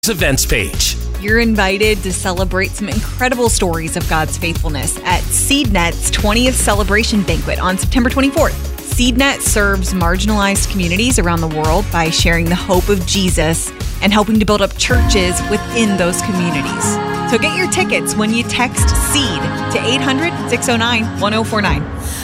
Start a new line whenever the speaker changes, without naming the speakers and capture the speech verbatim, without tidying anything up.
events page.
You're invited to celebrate some incredible stories of God's faithfulness at SeedNet's twentieth Celebration Banquet on September twenty-fourth. SeedNet serves marginalized communities around the world by sharing the hope of Jesus and helping to build up churches within those communities. So get your tickets when you text SEED to eight hundred, six oh nine, one oh four nine.